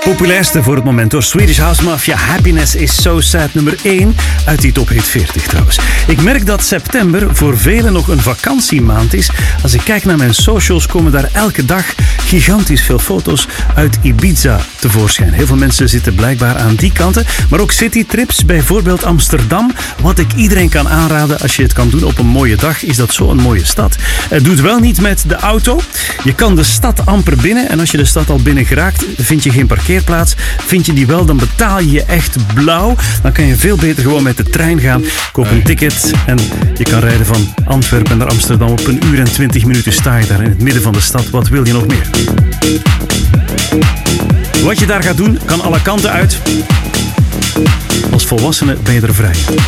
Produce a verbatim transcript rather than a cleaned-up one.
Populairste voor het moment door Swedish House Mafia. Happiness is so sad, nummer één uit die top hit veertig trouwens. Ik merk dat september voor velen nog een vakantiemaand is. Als ik kijk naar mijn socials komen daar elke dag gigantisch veel foto's uit Ibiza tevoorschijn. Heel veel mensen zitten blijkbaar aan die kanten. Maar ook citytrips, bijvoorbeeld Amsterdam. Wat ik iedereen kan aanraden als je het kan doen op een mooie dag, is dat zo'n mooie stad. Het doet wel niet met de auto. Je kan de stad amper binnen en als je de stad al binnen geraakt, vind je geen parkeerplaats. Vind je die wel, dan betaal je je echt blauw. Dan kan je veel beter gewoon met de trein gaan. Koop een ticket en je kan rijden van Antwerpen naar Amsterdam. Op een uur en twintig minuten sta je daar in het midden van de stad. Wat wil je nog meer? Wat je daar gaat doen, kan alle kanten uit. Als volwassene ben je er vrij.